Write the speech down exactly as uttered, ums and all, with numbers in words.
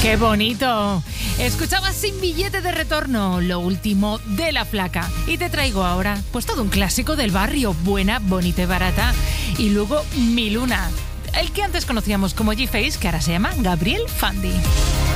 ¡Qué bonito! Escuchabas Sin Billete de Retorno, lo último de La Flaca. Y te traigo ahora, pues todo un clásico del barrio, Buena, Bonita y Barata. Y luego Mi Luna, el que antes conocíamos como G-Face, que ahora se llama Gabriel Fandi.